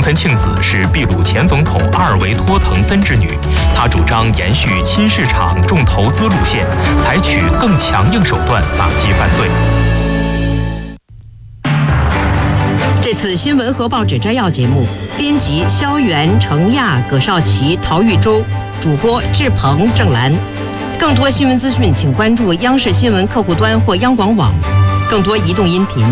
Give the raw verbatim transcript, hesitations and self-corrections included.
藤森庆子是秘鲁前总统阿尔维托·藤森之女，她主张延续亲市场重投资路线，采取更强硬手段打击犯罪。 这次新闻和报纸摘要节目，编辑萧元、程亚、葛少奇、陶玉洲，主播志鹏、郑兰。更多新闻资讯，请关注央视新闻客户端或央广网。更多移动音频